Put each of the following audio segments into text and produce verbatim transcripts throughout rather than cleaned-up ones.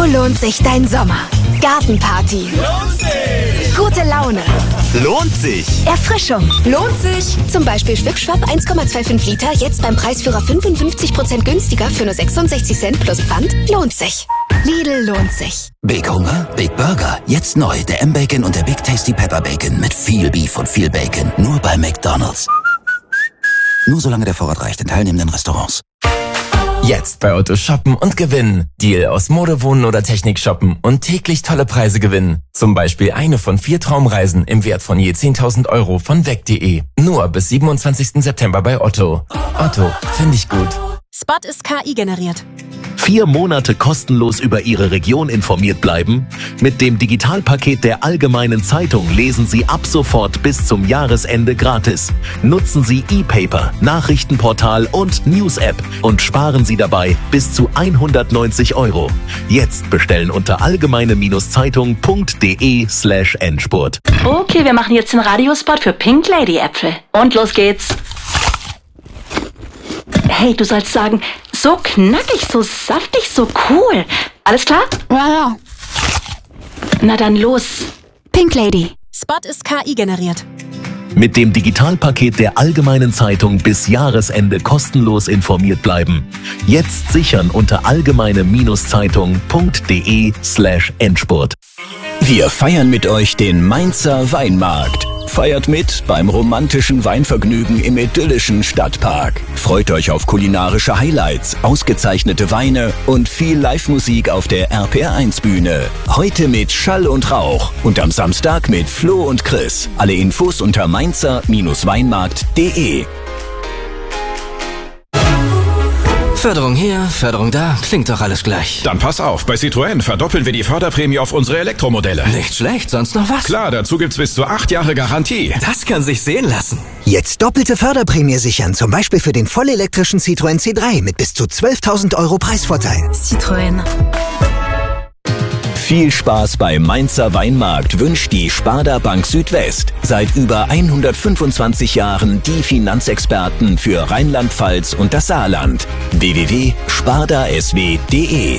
So lohnt sich dein Sommer. Gartenparty. Lohnt sich. Gute Laune. Lohnt sich. Erfrischung. Lohnt sich. Zum Beispiel Schwipschwapp eins Komma fünfundzwanzig Liter, jetzt beim Preisführer fünfundfünfzig Prozent günstiger für nur sechsundsechzig Cent plus Pfand. Lohnt sich. Lidl lohnt sich. Big Hunger? Big Burger. Jetzt neu. Der M-Bacon und der Big Tasty Pepper Bacon mit viel Beef und viel Bacon. Nur bei McDonald's. Nur solange der Vorrat reicht in teilnehmenden Restaurants. Jetzt bei Otto shoppen und gewinnen. Deal aus Mode, Wohnen oder Technik shoppen und täglich tolle Preise gewinnen. Zum Beispiel eine von vier Traumreisen im Wert von je zehntausend Euro von weg punkt de. Nur bis siebenundzwanzigsten September bei Otto. Otto, finde ich gut. Spot ist K I generiert. Vier Monate kostenlos über Ihre Region informiert bleiben? Mit dem Digitalpaket der Allgemeinen Zeitung lesen Sie ab sofort bis zum Jahresende gratis. Nutzen Sie E-Paper, Nachrichtenportal und News-App und sparen Sie dabei bis zu hundertneunzig Euro. Jetzt bestellen unter allgemeine-zeitung punkt de slash Endspurt. Okay, wir machen jetzt den Radiospot für Pink Lady Äpfel. Und los geht's. Hey, du sollst sagen, so knackig, so saftig, so cool. Alles klar? Ja, ja. Na dann los. Pink Lady. Spot ist K I generiert. Mit dem Digitalpaket der Allgemeinen Zeitung bis Jahresende kostenlos informiert bleiben. Jetzt sichern unter allgemeine-zeitung punkt de slash Endspurt. Wir feiern mit euch den Mainzer Weinmarkt. Feiert mit beim romantischen Weinvergnügen im idyllischen Stadtpark. Freut euch auf kulinarische Highlights, ausgezeichnete Weine und viel Live-Musik auf der R P R eins Bühne. Heute mit Schall und Rauch und am Samstag mit Flo und Chris. Alle Infos unter mainzer-weinmarkt punkt de. Förderung hier, Förderung da, klingt doch alles gleich. Dann pass auf, bei Citroën verdoppeln wir die Förderprämie auf unsere Elektromodelle. Nicht schlecht, sonst noch was? Klar, dazu gibt's bis zu acht Jahre Garantie. Das kann sich sehen lassen. Jetzt doppelte Förderprämie sichern, zum Beispiel für den vollelektrischen Citroën C drei mit bis zu zwölftausend Euro Preisvorteil. Citroën. Viel Spaß beim Mainzer Weinmarkt wünscht die Sparda Bank Südwest. Seit über hundertfünfundzwanzig Jahren die Finanzexperten für Rheinland-Pfalz und das Saarland. w w w punkt sparda s w punkt de.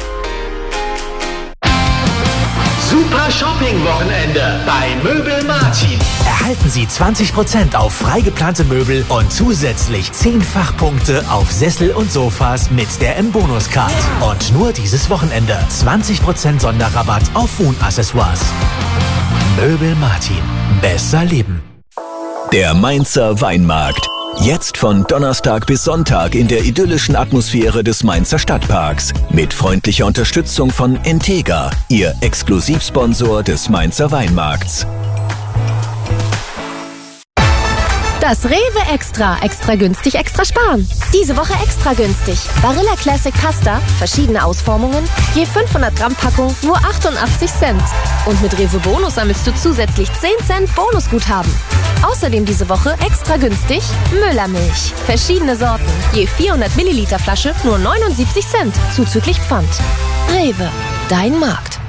Super Shopping-Wochenende bei Möbel Martin. Erhalten Sie zwanzig Prozent auf frei geplante Möbel und zusätzlich zehn Fachpunkte auf Sessel und Sofas mit der M-Bonus-Card. Und nur dieses Wochenende zwanzig Prozent Sonderrabatt auf Wohnaccessoires. Möbel Martin. Besser leben. Der Mainzer Weinmarkt. Jetzt von Donnerstag bis Sonntag in der idyllischen Atmosphäre des Mainzer Stadtparks. Mit freundlicher Unterstützung von Entega, Ihr Exklusivsponsor des Mainzer Weinmarkts. Das Rewe Extra. Extra günstig, extra sparen. Diese Woche extra günstig. Barilla Classic Pasta, verschiedene Ausformungen, je fünfhundert Gramm Packung, nur achtundachtzig Cent. Und mit Rewe Bonus sammelst du zusätzlich zehn Cent Bonusguthaben. Außerdem diese Woche extra günstig Müllermilch. Verschiedene Sorten, je vierhundert Milliliter Flasche, nur neunundsiebzig Cent, zuzüglich Pfand. Rewe, dein Markt.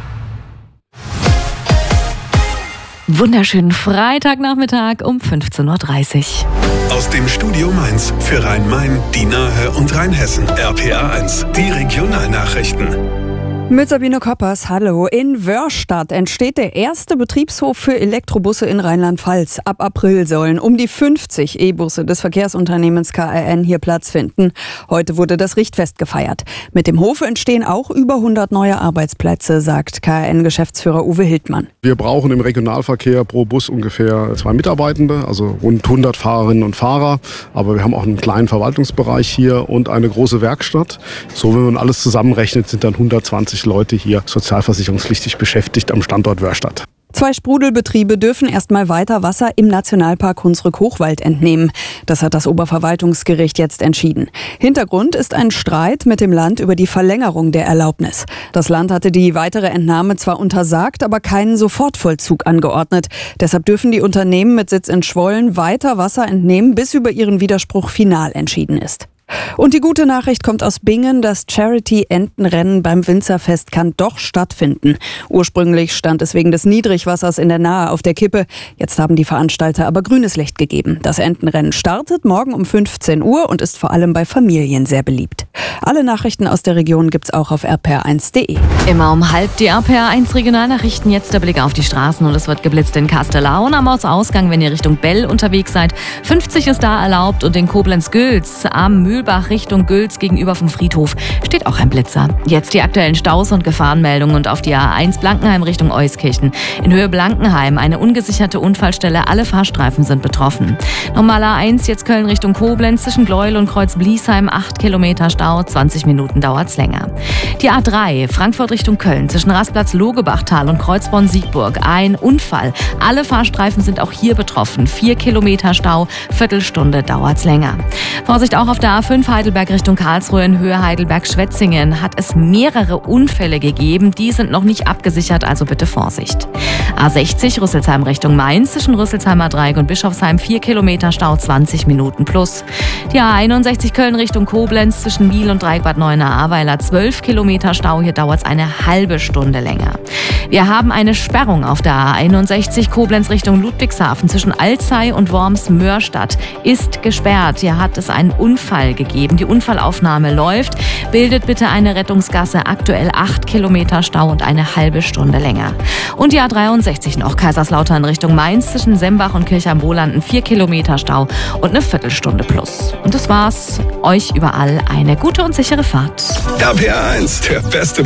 Wunderschönen Freitagnachmittag um fünfzehn Uhr dreißig. Aus dem Studio Mainz für Rhein-Main, die Nahe und Rheinhessen. R P R eins, die Regionalnachrichten. Mit Sabine Koppers, hallo. In Wörstadt entsteht der erste Betriebshof für Elektrobusse in Rheinland-Pfalz. Ab April sollen um die fünfzig E-Busse des Verkehrsunternehmens K R N hier Platz finden. Heute wurde das Richtfest gefeiert. Mit dem Hof entstehen auch über hundert neue Arbeitsplätze, sagt K R N-Geschäftsführer Uwe Hildmann. Wir brauchen im Regionalverkehr pro Bus ungefähr zwei Mitarbeitende, also rund hundert Fahrerinnen und Fahrer. Aber wir haben auch einen kleinen Verwaltungsbereich hier und eine große Werkstatt. So, wenn man alles zusammenrechnet, sind dann hundertzwanzig Leute hier sozialversicherungspflichtig beschäftigt am Standort Wörstadt. Zwei Sprudelbetriebe dürfen erstmal weiter Wasser im Nationalpark Hunsrück-Hochwald entnehmen. Das hat das Oberverwaltungsgericht jetzt entschieden. Hintergrund ist ein Streit mit dem Land über die Verlängerung der Erlaubnis. Das Land hatte die weitere Entnahme zwar untersagt, aber keinen Sofortvollzug angeordnet. Deshalb dürfen die Unternehmen mit Sitz in Schwollen weiter Wasser entnehmen, bis über ihren Widerspruch final entschieden ist. Und die gute Nachricht kommt aus Bingen. Das Charity-Entenrennen beim Winzerfest kann doch stattfinden. Ursprünglich stand es wegen des Niedrigwassers in der Nahe auf der Kippe. Jetzt haben die Veranstalter aber grünes Licht gegeben. Das Entenrennen startet morgen um fünfzehn Uhr und ist vor allem bei Familien sehr beliebt. Alle Nachrichten aus der Region gibt's auch auf r p r eins punkt d e. Immer um halb die R P R eins Regionalnachrichten. Jetzt der Blick auf die Straßen und es wird geblitzt in Kastellaun am Ortsausgang, wenn ihr Richtung Bell unterwegs seid. fünfzig ist da erlaubt und in Koblenz-Gülz am Mühlbach Richtung Gülz gegenüber vom Friedhof steht auch ein Blitzer. Jetzt die aktuellen Staus und Gefahrenmeldungen und auf die A eins Blankenheim Richtung Euskirchen. In Höhe Blankenheim eine ungesicherte Unfallstelle. Alle Fahrstreifen sind betroffen. Normal A eins jetzt Köln Richtung Koblenz zwischen Gleuel und Kreuz-Bliesheim. acht Kilometer Stau, zwanzig Minuten dauert's länger. Die A drei Frankfurt Richtung Köln zwischen Rastplatz Logebachtal und Kreuzborn-Siegburg. Ein Unfall. Alle Fahrstreifen sind auch hier betroffen. vier Kilometer Stau, Viertelstunde dauert's länger. Vorsicht auch auf der A fünf Heidelberg Richtung Karlsruhe in Höhe Heidelberg-Schwetzingen hat es mehrere Unfälle gegeben. Die sind noch nicht abgesichert, also bitte Vorsicht. A sechzig Rüsselsheim Richtung Mainz zwischen Rüsselsheimer Dreieck und Bischofsheim vier Kilometer Stau, zwanzig Minuten plus. Die A einundsechzig Köln Richtung Koblenz zwischen Miel und Dreieck Bad Neuenahr-Ahrweiler zwölf Kilometer Stau, hier dauert es eine halbe Stunde länger. Wir haben eine Sperrung auf der A einundsechzig Koblenz Richtung Ludwigshafen zwischen Alzey und Worms-Mörstadt ist gesperrt. Hier hat es einen Unfall gegeben. Die Unfallaufnahme läuft. Bildet bitte eine Rettungsgasse. Aktuell acht Kilometer Stau und eine halbe Stunde länger. Und die A dreiundsechzig noch Kaiserslautern Richtung Mainz zwischen Sembach und Kirch am Bolanden vier Kilometer Stau und eine Viertelstunde plus. Und das war's. Euch überall eine gute und sichere Fahrt. R P R eins, der beste